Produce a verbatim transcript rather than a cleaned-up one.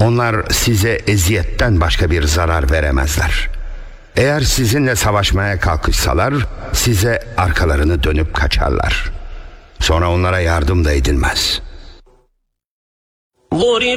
Onlar size eziyetten başka bir zarar veremezler. Eğer sizinle savaşmaya kalkışsalar size arkalarını dönüp kaçarlar. Sonra onlara yardım da edilmez.